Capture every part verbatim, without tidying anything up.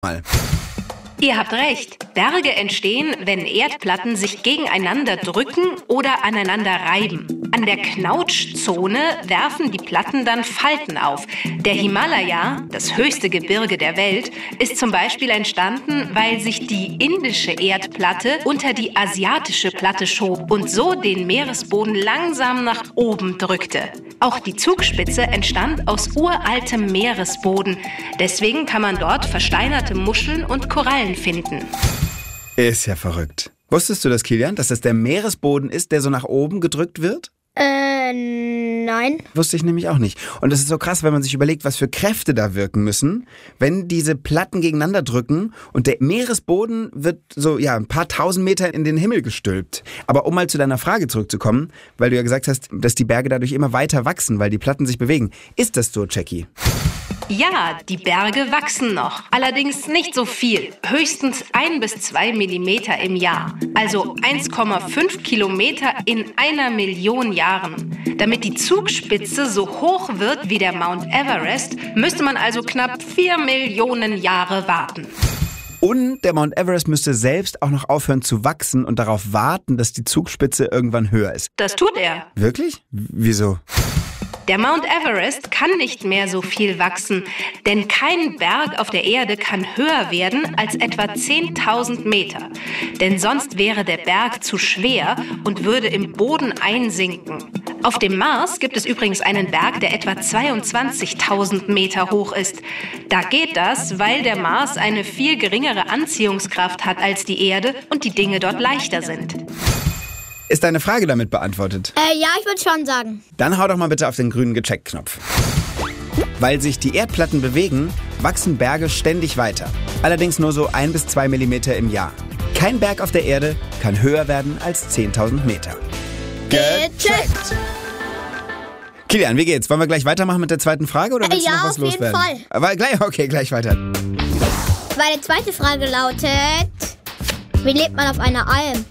mal. Ihr habt recht. Berge entstehen, wenn Erdplatten sich gegeneinander drücken oder aneinander reiben. An der Knautschzone werfen die Platten dann Falten auf. Der Himalaya, das höchste Gebirge der Welt, ist zum Beispiel entstanden, weil sich die indische Erdplatte unter die asiatische Platte schob und so den Meeresboden langsam nach oben drückte. Auch die Zugspitze entstand aus uraltem Meeresboden. Deswegen kann man dort versteinerte Muscheln und Korallen finden. Ist ja verrückt. Wusstest du das, Kilian, dass das der Meeresboden ist, der so nach oben gedrückt wird? Äh, nein. Wusste ich nämlich auch nicht. Und das ist so krass, wenn man sich überlegt, was für Kräfte da wirken müssen, wenn diese Platten gegeneinander drücken und der Meeresboden wird so, ja, ein paar tausend Meter in den Himmel gestülpt. Aber um mal zu deiner Frage zurückzukommen, weil du ja gesagt hast, dass die Berge dadurch immer weiter wachsen, weil die Platten sich bewegen. Ist das so, Jackie? Ja, die Berge wachsen noch. Allerdings nicht so viel. Höchstens ein bis zwei Millimeter im Jahr. Also eins Komma fünf Kilometer in einer Million Jahren. Damit die Zugspitze so hoch wird wie der Mount Everest, müsste man also knapp vier Millionen Jahre warten. Und der Mount Everest müsste selbst auch noch aufhören zu wachsen und darauf warten, dass die Zugspitze irgendwann höher ist. Das tut er. Wirklich? Wieso? Der Mount Everest kann nicht mehr so viel wachsen, denn kein Berg auf der Erde kann höher werden als etwa zehntausend Meter. Denn sonst wäre der Berg zu schwer und würde im Boden einsinken. Auf dem Mars gibt es übrigens einen Berg, der etwa zweiundzwanzigtausend Meter hoch ist. Da geht das, weil der Mars eine viel geringere Anziehungskraft hat als die Erde und die Dinge dort leichter sind. Ist deine Frage damit beantwortet? Äh, ja, ich würde schon sagen. Dann hau doch mal bitte auf den grünen Gecheckt-Knopf. Weil sich die Erdplatten bewegen, wachsen Berge ständig weiter. Allerdings nur so ein bis zwei Millimeter im Jahr. Kein Berg auf der Erde kann höher werden als zehntausend Meter. Gecheckt! Kilian, wie geht's? Wollen wir gleich weitermachen mit der zweiten Frage oder willst Äh, du noch ja, was auf jeden loswerden? Fall. Aber gleich, okay, gleich weiter. Meine zweite Frage lautet: Wie lebt man auf einer Alm?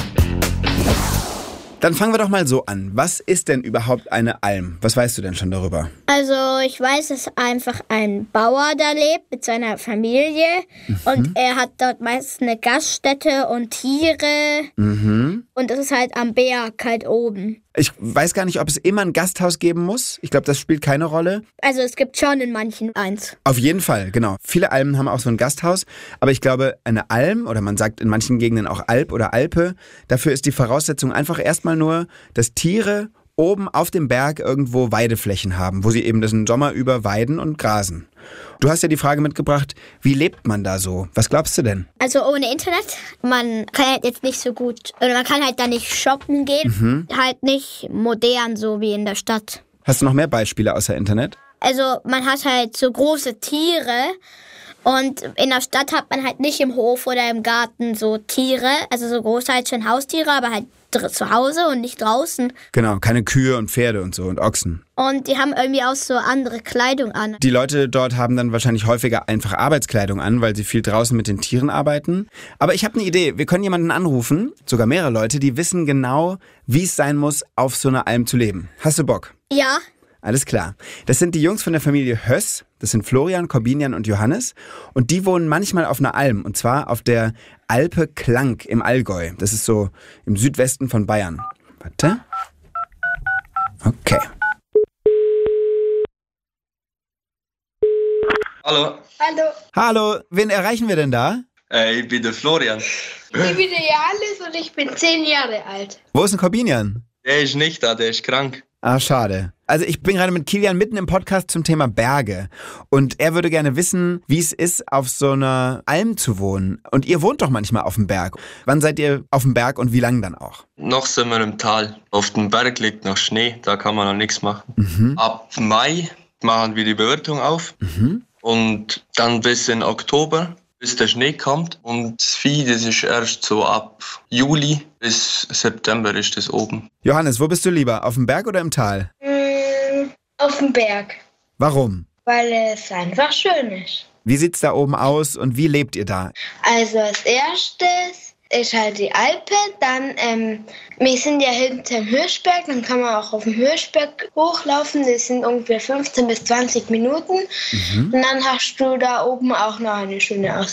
Dann fangen wir doch mal so an. Was ist denn überhaupt eine Alm? Was weißt du denn schon darüber? Also ich weiß, dass einfach ein Bauer da lebt mit seiner Familie. Mhm. Und er hat dort meistens eine Gaststätte und Tiere. Mhm. Und das ist halt am Berg, halt oben. Ich weiß gar nicht, ob es immer ein Gasthaus geben muss. Ich glaube, das spielt keine Rolle. Also es gibt schon in manchen eins. Auf jeden Fall, genau. Viele Almen haben auch so ein Gasthaus. Aber ich glaube, eine Alm, oder man sagt in manchen Gegenden auch Alp oder Alpe, dafür ist die Voraussetzung einfach erstmal nur, dass Tiere oben auf dem Berg irgendwo Weideflächen haben, wo sie eben den Sommer über weiden und grasen. Du hast ja die Frage mitgebracht, wie lebt man da so? Was glaubst du denn? Also ohne Internet, man kann halt jetzt nicht so gut, oder man kann halt da nicht shoppen gehen, mhm. halt nicht modern so wie in der Stadt. Hast du noch mehr Beispiele außer Internet? Also man hat halt so große Tiere und in der Stadt hat man halt nicht im Hof oder im Garten so Tiere, also so groß halt schon Haustiere, aber halt zu Hause und nicht draußen. Genau, keine Kühe und Pferde und so und Ochsen. Und die haben irgendwie auch so andere Kleidung an. Die Leute dort haben dann wahrscheinlich häufiger einfach Arbeitskleidung an, weil sie viel draußen mit den Tieren arbeiten. Aber ich habe eine Idee. Wir können jemanden anrufen, sogar mehrere Leute, die wissen genau, wie es sein muss, auf so einer Alm zu leben. Hast du Bock? Ja. Alles klar. Das sind die Jungs von der Familie Höss. Das sind Florian, Corbinian und Johannes. Und die wohnen manchmal auf einer Alm. Und zwar auf der Alpe Klank im Allgäu. Das ist so im Südwesten von Bayern. Warte. Okay. Hallo. Hallo. Hallo, wen erreichen wir denn da? Äh, ich bin der Florian. Ich bin der Johannes und ich bin zehn Jahre alt. Wo ist denn Corbinian? Der ist nicht da, der ist krank. Ah, schade. Also ich bin gerade mit Kilian mitten im Podcast zum Thema Berge. Und er würde gerne wissen, wie es ist, auf so einer Alm zu wohnen. Und ihr wohnt doch manchmal auf dem Berg. Wann seid ihr auf dem Berg und wie lange dann auch? Noch sind wir im Tal. Auf dem Berg liegt noch Schnee, da kann man noch nichts machen. Mhm. Ab Mai machen wir die Bewirtung auf. Mhm. Und dann bis in Oktober, bis der Schnee kommt. Und das Vieh, das ist erst so ab Juli bis September ist das oben. Johannes, wo bist du lieber? Auf dem Berg oder im Tal? Mm, auf dem Berg. Warum? Weil es einfach schön ist. Wie sieht's da oben aus und wie lebt ihr da? Also als erstes ist halt die Alpe. Dann, ähm, wir sind ja hinterm Hirschberg, dann kann man auch auf dem Hirschberg hochlaufen. Das sind ungefähr fünfzehn bis zwanzig Minuten. Mhm. Und dann hast du da oben auch noch eine schöne Aussicht.